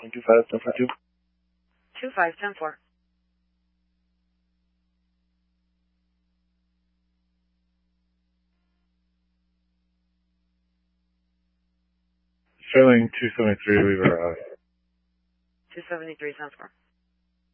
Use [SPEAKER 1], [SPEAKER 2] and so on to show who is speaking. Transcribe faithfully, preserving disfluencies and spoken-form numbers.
[SPEAKER 1] one two five, ten four two.
[SPEAKER 2] two five, ten four.
[SPEAKER 1] Sterling two seventy-three, Weaver Ave.
[SPEAKER 2] two seventy-three, ten four.